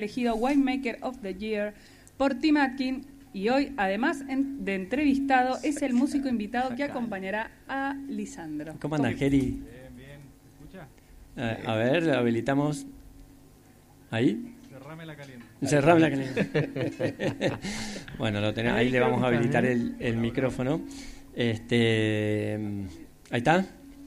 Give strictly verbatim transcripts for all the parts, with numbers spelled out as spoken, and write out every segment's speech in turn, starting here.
elegido Winemaker of the Year por Tim Atkin, y hoy, además en, de entrevistado, es el músico invitado que acompañará a Lisandro. ¿Cómo andas, Geri? Bien, bien. ¿Me escucha? A, a ver, habilitamos. ¿Ahí? Cerrame la caliente. Cerrame la caliente. Bueno, lo tenemos, ahí le vamos a habilitar el, el micrófono. Este, ahí está.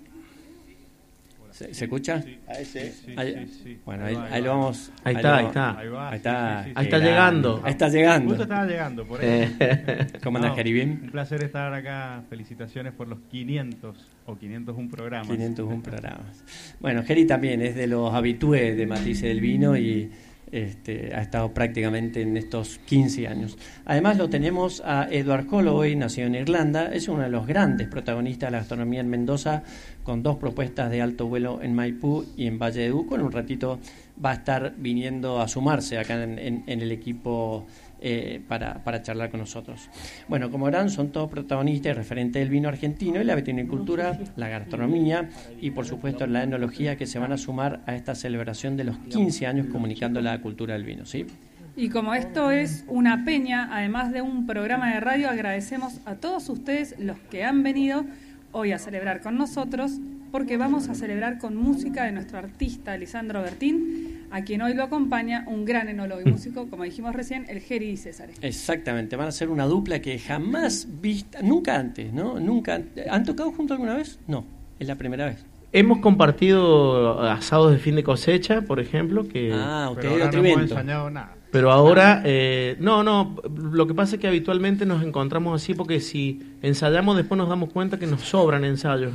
¿Se, ¿Se escucha? Sí, Ahí sí. sí, Ahí- sí, sí. Bueno, ahí, va, ahí lo va. vamos. Ahí está, lo- ahí está. Ahí va. Ahí está. sí, sí, sí. Ahí está Qué llegando. grande. Ahí está llegando. Justo estaba llegando, por eso. ¿Cómo andas, No, Geri? ¿Bien? Un placer estar acá. Felicitaciones por los quinientos o quinientos un programas. quinientos uno programas. Bueno, Geri también es de los habitués de Matices del Vino y este, ha estado prácticamente en estos quince años. Además lo tenemos a Edward Holloway, nacido en Irlanda, es uno de los grandes protagonistas de la gastronomía en Mendoza, con dos propuestas de alto vuelo en Maipú y en Valle de Uco. En un ratito va a estar viniendo a sumarse acá en, en, en el equipo eh, para, para charlar con nosotros. Bueno, como verán, son todos protagonistas y referentes del vino argentino y la vitivinicultura, la gastronomía y, por supuesto, la enología, que se van a sumar a esta celebración de los quince años comunicando la cultura del vino, ¿sí? Y como esto es una peña, además de un programa de radio, agradecemos a todos ustedes los que han venido hoy a celebrar con nosotros, porque vamos a celebrar con música de nuestro artista Lisandro Bertín, a quien hoy lo acompaña un gran enólogo y músico, como dijimos recién, el Geri Di César. Exactamente, van a ser una dupla que jamás vista, nunca antes, ¿no? Nunca. ¿Han tocado juntos alguna vez? No, es la primera vez. Hemos compartido asados de fin de cosecha, por ejemplo, que Ah, Pero usted ahora otro no hemos evento. ensañado nada. pero ahora eh, no, no, lo que pasa es que habitualmente nos encontramos así porque si ensayamos después nos damos cuenta que nos sobran ensayos.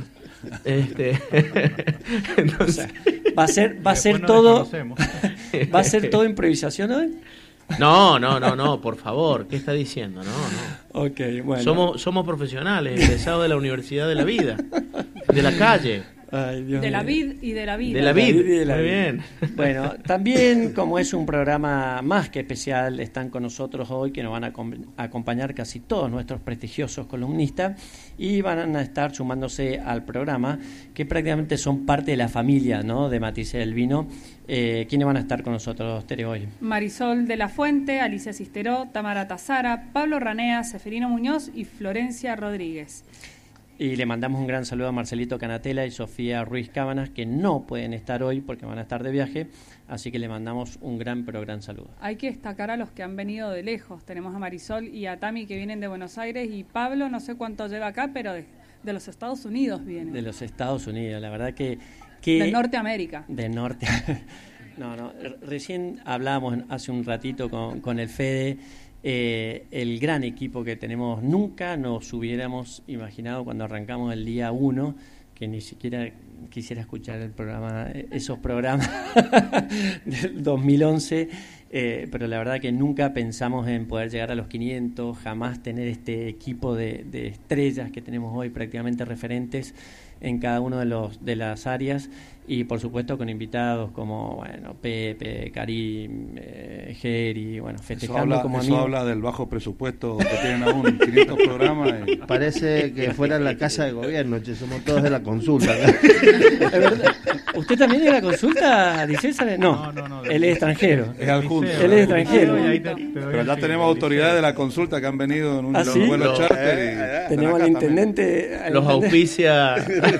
Este, entonces, Va a ser, va a ser Después nos todo, desconocemos. va a ser todo improvisación hoy. no, no, no, no, por favor, ¿qué está diciendo? No, no. Ok, bueno. Somos somos profesionales, egresados de la Universidad de la Vida, de la calle. Ay, Dios De la mío. vid y de la vida. De la vid vid, y de la muy vid. bien. Bueno, también, como es un programa más que especial, están con nosotros hoy, que nos van a acom- a acompañar casi todos nuestros prestigiosos columnistas y van a estar sumándose al programa, que prácticamente son parte de la familia, ¿no?, de Matices del Vino. Eh, ¿Quiénes van a estar con nosotros, Tere, hoy? Marisol de la Fuente, Alicia Cisteró, Tamara Tazara, Pablo Ranea, Seferino Muñoz y Florencia Rodríguez. Y le mandamos un gran saludo a Marcelito Canatela y Sofía Ruiz Cábanas, que no pueden estar hoy porque van a estar de viaje, así que le mandamos un gran, pero gran saludo. Hay que destacar a los que han venido de lejos. Tenemos a Marisol y a Tami, que vienen de Buenos Aires, y Pablo no sé cuánto lleva acá, pero de, de los Estados Unidos viene. De los Estados Unidos, la verdad que... que de Norteamérica. De norte. No, no. r- Recién hablábamos hace un ratito con, con el Fede, eh, el gran equipo que tenemos. Nunca nos hubiéramos imaginado cuando arrancamos el día uno, que ni siquiera quisiera escuchar el programa, esos programas del dos mil once, eh, pero la verdad que nunca pensamos en poder llegar a los quinientos, jamás tener este equipo de, de estrellas que tenemos hoy, prácticamente referentes en cada uno de los de las áreas, y por supuesto con invitados como, bueno, Pepe, Karim, eh, Geri, bueno, Eso festejando habla, como eso amigos. habla del bajo presupuesto que tienen aún, quinientos programas. y- Parece que fuera la casa de gobierno, che, somos todos de la consulta. ¿Es verdad? ¿Usted también es de la consulta, Di César? No, No, no, no, él es extranjero. Es adjunto. Él es extranjero. Y ahí te- te doy Pero el ya sí, tenemos el autoridades liceo. de la consulta que han venido en un ¿Ah, sí? vuelo Lo- charter. y- eh, eh, Tenemos acá al también. intendente. al Los intendente- auspicia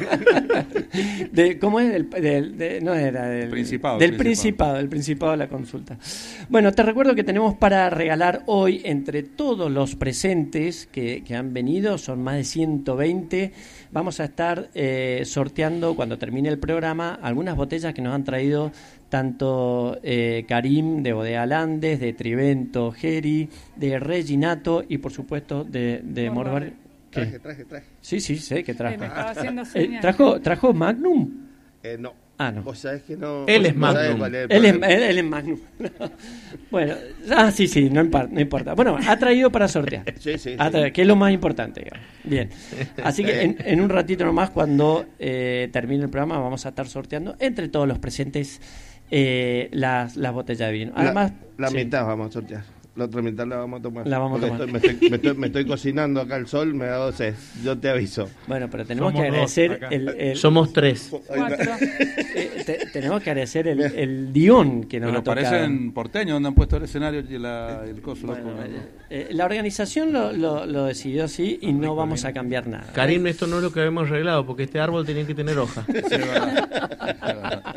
de, ¿Cómo es? Del, del- de- no era del Principado, Del Principado. Principado, del Principado de la consulta. Bueno, te recuerdo que tenemos para regalar hoy, entre todos los presentes que, que han venido, son más de ciento veinte, vamos a estar eh, sorteando, cuando termine el programa, algunas botellas que nos han traído tanto eh, Karim de Bodega Landes, de Trivento Geri, de Reginato y por supuesto de, de Morbar. Morbar. ¿Qué? Traje, traje, traje. Sí, sí, sé que Eh, trajo. me estaba haciendo Eh, señas. ¿trajo, ¿Trajo Magnum? Eh, no. Ah, no. Vos sabés que no. Él es no sabés Magnum. cuál es el Él es, problema. él, él es Magnum. Bueno, ah, sí, sí, no, impar- no importa. Bueno, ha traído para sortear. Sí, sí, Ha sí. traído, que es lo más importante. digamos. Bien. Así que en, en un ratito nomás, cuando eh, termine el programa, vamos a estar sorteando entre todos los presentes eh, las, las botellas de vino. Además, la, la sí. mitad vamos a sortear. la otra mitad la vamos a tomar. La vamos a Porque tomar. estoy- me, estoy, me, estoy, me estoy cocinando acá al sol, me ha dado sed. Yo te aviso. Bueno, pero tenemos Somos que dos agradecer acá. el, el- Somos tres. Cuatro. eh, te- tenemos que agradecer el, el Dion que nos Pero ha tocado. parecen porteños donde han puesto el escenario y la, el coso. Bueno, loco, eh, ¿no? eh, la organización lo, lo, lo decidió así y no vamos a cambiar nada. Karim, esto no es lo que habíamos arreglado, porque este árbol tenía que tener hoja. Sí, es verdad. Es verdad.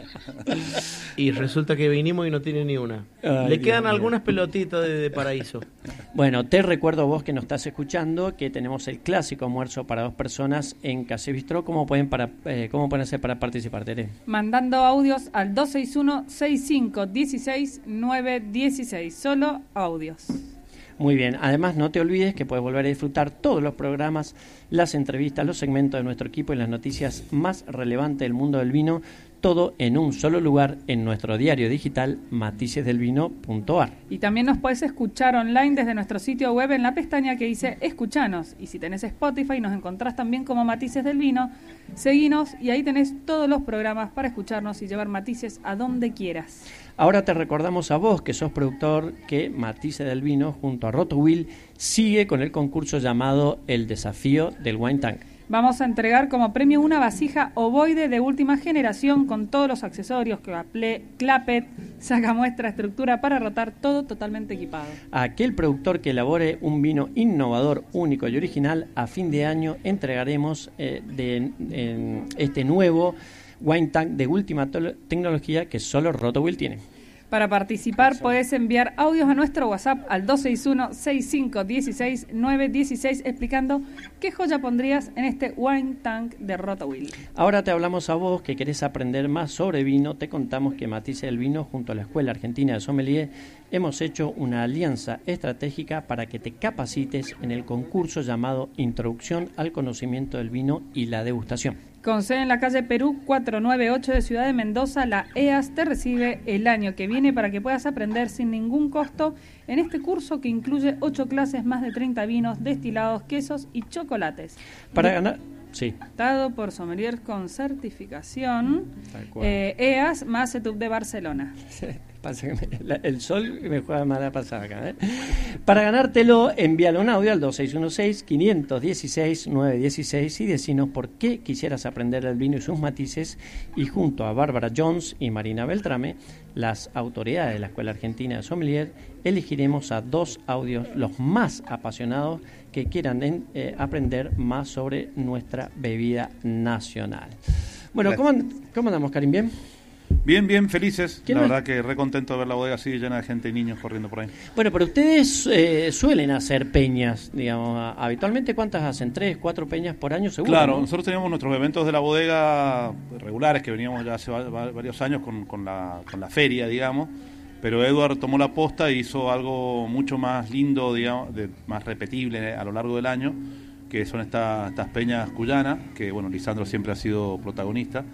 Y resulta que vinimos y no tiene ni una. Ay, Le Dios quedan mío. algunas pelotitas de, de paraíso. Bueno, te recuerdo vos que nos estás escuchando que tenemos el clásico almuerzo para dos personas en Case Bistró. ¿Cómo pueden, para, eh, ¿Cómo pueden hacer para participar, Tere? Mandando audios al dos seis uno, seis cinco uno seis, nueve uno seis. Solo audios. Muy bien, además no te olvides que puedes volver a disfrutar todos los programas, las entrevistas, los segmentos de nuestro equipo y las noticias más relevantes del mundo del vino, todo en un solo lugar en nuestro diario digital matices del vino punto a r. Y también nos podés escuchar online desde nuestro sitio web en la pestaña que dice Escuchanos. Y si tenés Spotify, nos encontrás también como Matices del Vino. Seguinos y ahí tenés todos los programas para escucharnos y llevar matices a donde quieras. Ahora te recordamos a vos, que sos productor, que Matices del Vino, junto a Roto Will, sigue con el concurso llamado El Desafío del Wine Tank. Vamos a entregar como premio una vasija ovoide de última generación con todos los accesorios, clapet, clapet, sacamuestra, estructura para rotar, todo totalmente equipado. A aquel productor que elabore un vino innovador, único y original, a fin de año entregaremos eh, de, en este nuevo Wine Tank de última to- tecnología que solo Roto Will tiene. Para participar podés enviar audios a nuestro WhatsApp al dos seis uno, seis cinco uno seis, nueve uno seis explicando qué joya pondrías en este Wine Tank de Roto Will. Ahora te hablamos a vos que querés aprender más sobre vino. Te contamos que Matices del Vino junto a la Escuela Argentina de Sommelier hemos hecho una alianza estratégica para que te capacites en el concurso llamado Introducción al Conocimiento del Vino y la Degustación. Con sede en la calle Perú cuatrocientos noventa y ocho de Ciudad de Mendoza, la E A S te recibe el año que viene para que puedas aprender sin ningún costo en este curso que incluye ocho clases, más de treinta vinos, destilados, quesos y chocolates. Para ganar... Sí. Dado por sommelier con certificación, Tal cual. eh, E A S más CETUP de Barcelona. Pasa que me- la- el sol me juega mala pasada acá. ¿eh? Para ganártelo, envíalo un audio al dos seis uno seis, cinco uno seis, nueve uno seis y decinos por qué quisieras aprender el vino y sus matices. Y junto a Bárbara Jones y Marina Beltrame, las autoridades de la Escuela Argentina de Sommelier, elegiremos a dos audios, los más apasionados que quieran en- eh, aprender más sobre nuestra bebida nacional. Bueno, ¿cómo, and- cómo andamos, Karim? ¿Bien? Bien, bien, felices. ¿Quién La no- verdad que re contento de ver la bodega así llena de gente y niños corriendo por ahí. Bueno, pero ustedes eh, suelen hacer peñas, digamos, a- habitualmente. ¿Cuántas hacen? ¿Tres, cuatro peñas por año seguro? Claro, ¿no? nosotros teníamos nuestros eventos de la bodega regulares que veníamos ya hace va- va- varios años con, con, la, con la feria, digamos. Pero Edward tomó la posta e hizo algo mucho más lindo, digamos, de- más repetible a lo largo del año, que son esta- estas peñas cuyanas, que bueno, Lisandro siempre ha sido protagonista.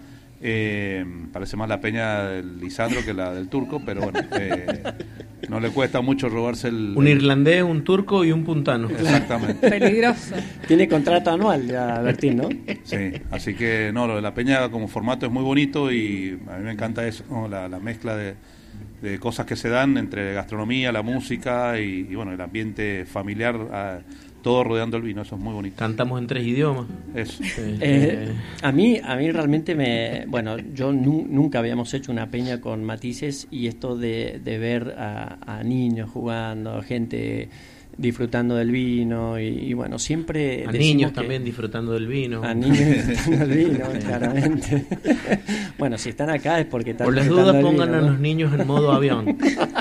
Eh, parece más la peña del Lisandro que la del turco, pero bueno, eh, no le cuesta mucho robarse el... Un irlandés, un turco y un puntano. Exactamente. Peligroso. Tiene contrato anual ya, Bertín, ¿no? Sí, así que no, lo de la peña como formato es muy bonito y a mí me encanta eso, ¿no? la, la mezcla de, de cosas que se dan entre gastronomía, la música y, y bueno, el ambiente familiar, ah, todo rodeando el vino, eso es muy bonito. Cantamos en tres idiomas. Eso. Eh, a mí, a mí realmente me, bueno, yo nu- nunca habíamos hecho una peña con matices y esto de, de ver a, a niños jugando, gente disfrutando del vino y, y bueno, siempre A decimos niños que- también disfrutando del vino. a niños disfrutando del vino, claramente. Bueno, si están acá es porque están Por las disfrutando dudas del pongan vino, a ¿no? los niños en modo avión.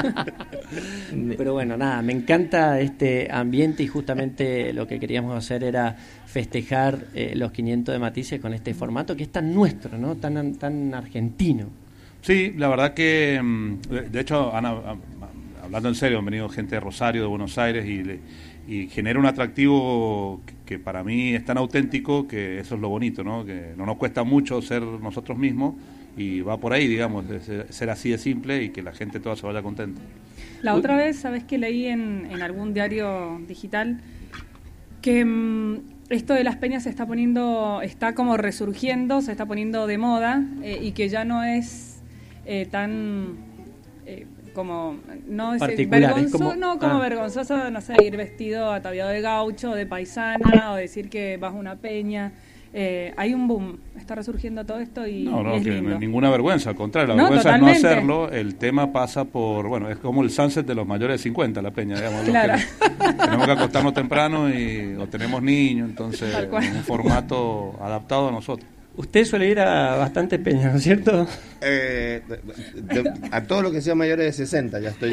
Pero bueno, nada, me encanta este ambiente y justamente lo que queríamos hacer era festejar eh, los quinientos de Matices con este formato que es tan nuestro, ¿no? Tan, tan argentino. Sí, la verdad que, mm, de, de hecho, Ana, a- a- hablando en serio, han venido gente de Rosario, de Buenos Aires y, le- y genera un atractivo que, que para mí es tan auténtico que eso es lo bonito, ¿no? Que no nos cuesta mucho ser nosotros mismos y va por ahí, digamos, de ser, ser así de simple y que la gente toda se vaya contenta. La otra vez, ¿sabes que leí en, en algún diario digital que mm, esto de las peñas se está poniendo, está como resurgiendo, se está poniendo de moda eh, y que ya no es eh, tan, eh, como no decir Particulares, vergonzoso, como- no como ah. vergonzoso, no sé, ir vestido ataviado de gaucho, de paisana, o decir que vas a una peña. Eh, hay un boom, está resurgiendo todo esto y, No, y no, es que no lindo. es ninguna vergüenza, al contrario, la No, vergüenza totalmente. es no hacerlo, el tema pasa por, bueno, es como el sunset de los mayores de cincuenta, la peña, digamos, los Claro. que tenemos que acostarnos temprano y, o tenemos niños, entonces, Tal cual. en un formato adaptado a nosotros. Usted suele ir a bastantes peñas, ¿no es cierto? Eh, de- de- a todo lo que sea mayores de sesenta ya estoy.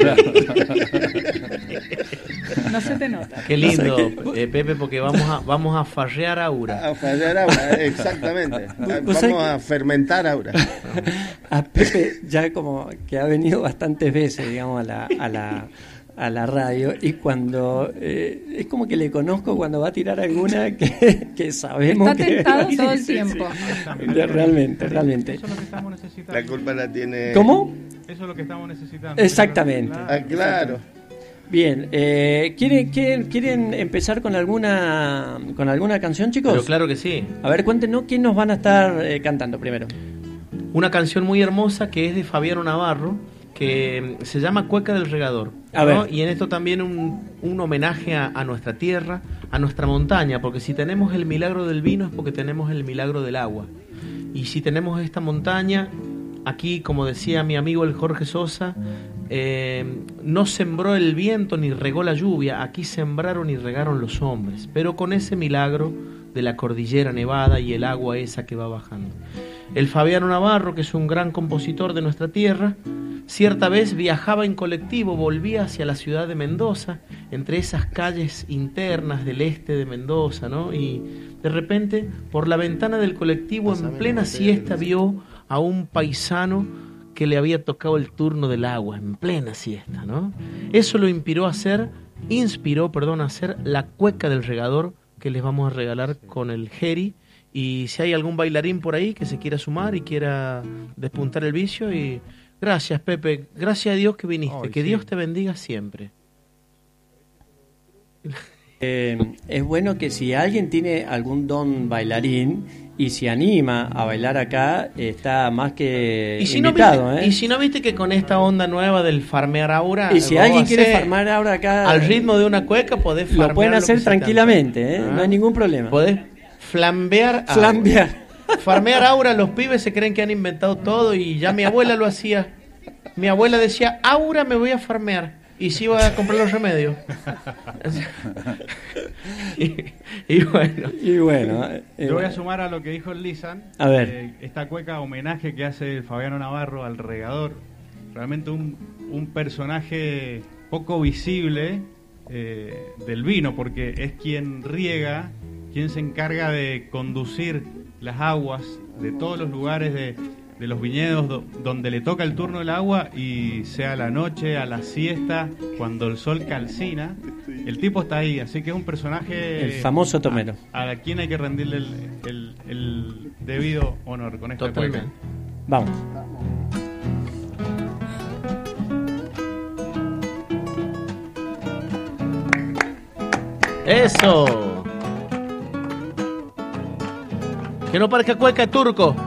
No se te nota. Qué lindo, eh, Pepe, porque vamos a vamos a farrear aura. A fallar aura, exactamente. ¿Vos sabés Vamos a fermentar aura. A Pepe ya como que ha venido bastantes veces, digamos, a la, a la, a la radio y cuando eh, es como que le conozco cuando va a tirar alguna que, que sabemos Está que tentado todo el Sí, sí, tiempo. sí. De- realmente, realmente. Eso es lo que estamos necesitando. La culpa la tiene. ¿Cómo? Eso es lo que estamos necesitando. Exactamente. Ah, claro. Bien, eh, ¿quieren, quieren, ¿quieren empezar con alguna con alguna canción, chicos? Pero claro que sí. A ver, cuéntenos quién nos van a estar eh, cantando primero. Una canción muy hermosa que es de Fabiano Navarro, que se llama Cueca del Regador. A ¿no? ver. Y en esto también un, un homenaje a, a nuestra tierra, a nuestra montaña, porque si tenemos el milagro del vino es porque tenemos el milagro del agua. Y si tenemos esta montaña, aquí, como decía mi amigo el Jorge Sosa, eh, no sembró el viento ni regó la lluvia, aquí sembraron y regaron los hombres, pero con ese milagro de la cordillera nevada y el agua esa que va bajando. El Fabiano Navarro, que es un gran compositor de nuestra tierra, cierta vez viajaba en colectivo, volvía hacia la ciudad de Mendoza, entre esas calles internas del este de Mendoza, ¿no? Y de repente, por la ventana del colectivo, en plena siesta, vio a un paisano que le había tocado el turno del agua, en plena siesta, ¿no? Eso lo inspiró a hacer, inspiró, perdón, a hacer la Cueca del Regador, que les vamos a regalar con el Jeri. Y si hay algún bailarín por ahí que se quiera sumar y quiera despuntar el vicio, y gracias, Pepe, gracias a Dios que viniste, Ay, que sí. Dios te bendiga siempre. Eh, es bueno que si alguien tiene algún don bailarín y se anima a bailar acá, está más que Y si, no invitado. viste, ¿eh? y si no viste que con esta onda nueva del farmear aura, Y si vos alguien quiere hacés farmar ahora acá, al ritmo de una cueca, podés farmear lo pueden que hacer se te antoje. tranquilamente, ¿eh? ¿Ah? No hay ningún problema. Podés flambear aura. Flambear. Farmear aura, los pibes se creen que han inventado todo y ya mi abuela lo hacía. Mi abuela decía, aura me voy a farmear. Y se iba a comprar los remedios. y, y bueno. Y bueno, eh, Yo voy a sumar a lo que dijo el Lisan. A ver. Eh, esta cueca homenaje que hace el Fabiano Navarro al regador. Realmente un, un personaje poco visible eh, del vino, porque es quien riega, quien se encarga de conducir las aguas de todos los lugares de, de los viñedos do, donde le toca el turno del agua, y sea a la noche, a la siesta, cuando el sol calcina, el tipo está ahí, así que es un personaje... El famoso tomero. A, a quien hay que rendirle el, el- el debido honor con esta Totalmente. cueca. vamos. Eso. Que no parezca cueca turco.